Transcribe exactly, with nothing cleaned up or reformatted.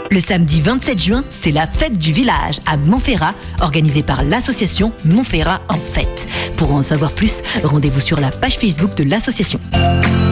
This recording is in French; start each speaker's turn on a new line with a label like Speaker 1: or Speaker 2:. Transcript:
Speaker 1: Le samedi vingt-sept juin, c'est la fête du village à Montferrat, organisée par l'association Montferrat en fête. Pour en savoir plus, rendez-vous sur la page Facebook de l'association.